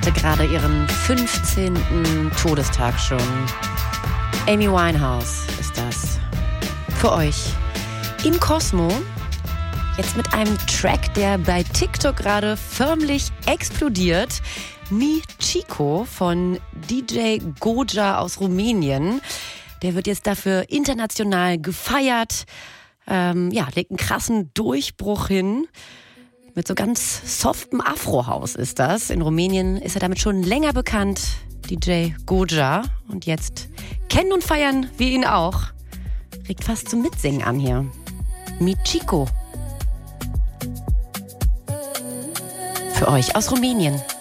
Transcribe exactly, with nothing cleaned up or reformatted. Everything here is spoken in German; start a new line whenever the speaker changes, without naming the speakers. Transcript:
hatte gerade ihren fünfzehnten Todestag schon. Amy Winehouse ist das. Für euch im Cosmo. Jetzt mit einem Track, der bei TikTok gerade förmlich explodiert. Mi Chico von D J Goja aus Rumänien. Der wird jetzt dafür international gefeiert. Ähm, ja, legt einen krassen Durchbruch hin. Mit so ganz softem Afro-House ist das. In Rumänien ist er damit schon länger bekannt. D J Goja. Und jetzt kennen und feiern wir ihn auch. Regt fast zum Mitsingen an hier. Mi Chico. Für euch aus Rumänien.